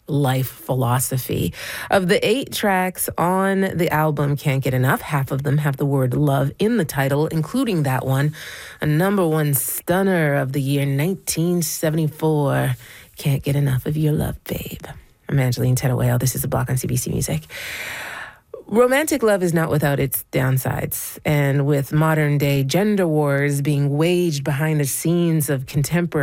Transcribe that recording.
life philosophy. Of the 8 tracks on the album Can't Get Enough, half of them have the word love in the title, including that one, a number 1 stunner of the year 1974. Can't Get Enough of Your Love, Babe. I'm Angeline Tenaway. This is a Block on CBC Music. Romantic love is not without its downsides, and with modern-day gender wars being waged behind the scenes of contemporary